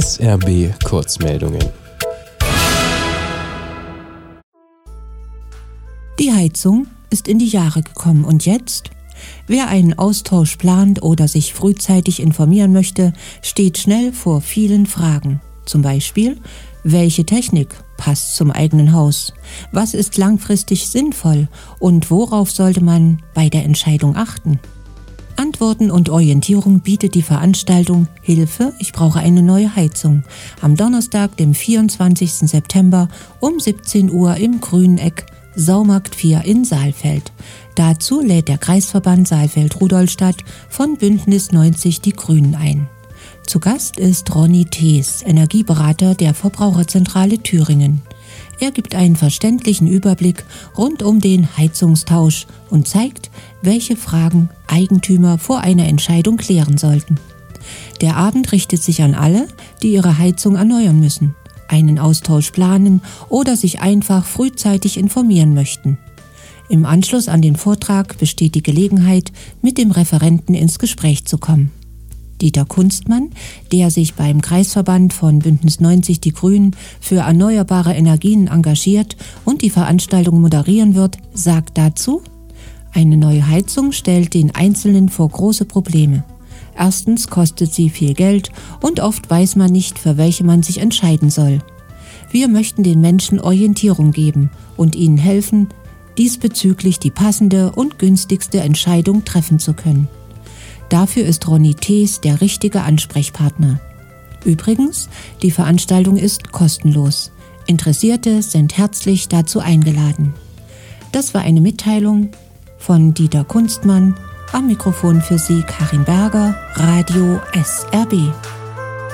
SRB Kurzmeldungen. Die Heizung ist in die Jahre gekommen und jetzt? Wer einen Austausch plant oder sich frühzeitig informieren möchte, steht schnell vor vielen Fragen. Zum Beispiel, welche Technik passt zum eigenen Haus? Was ist langfristig sinnvoll und worauf sollte man bei der Entscheidung achten? Antworten und Orientierung bietet die Veranstaltung Hilfe, ich brauche eine neue Heizung am Donnerstag, dem 24. September um 17 Uhr im Grüneck, Saumarkt 4 in Saalfeld. Dazu lädt der Kreisverband Saalfeld-Rudolstadt von Bündnis 90 Die Grünen ein. Zu Gast ist Ronny Thees, Energieberater der Verbraucherzentrale Thüringen. Er gibt einen verständlichen Überblick rund um den Heizungstausch und zeigt, welche Fragen Eigentümer vor einer Entscheidung klären sollten. Der Abend richtet sich an alle, die ihre Heizung erneuern müssen, einen Austausch planen oder sich einfach frühzeitig informieren möchten. Im Anschluss an den Vortrag besteht die Gelegenheit, mit dem Referenten ins Gespräch zu kommen. Dieter Kunstmann, der sich beim Kreisverband von Bündnis 90 Die Grünen für erneuerbare Energien engagiert und die Veranstaltung moderieren wird, sagt dazu: Eine neue Heizung stellt den Einzelnen vor große Probleme. Erstens kostet sie viel Geld und oft weiß man nicht, für welche man sich entscheiden soll. Wir möchten den Menschen Orientierung geben und ihnen helfen, diesbezüglich die passende und günstigste Entscheidung treffen zu können. Dafür ist Ronny Thees der richtige Ansprechpartner. Übrigens, die Veranstaltung ist kostenlos. Interessierte sind herzlich dazu eingeladen. Das war eine Mitteilung von Dieter Kunstmann. Am Mikrofon für Sie Karin Berger, Radio SRB.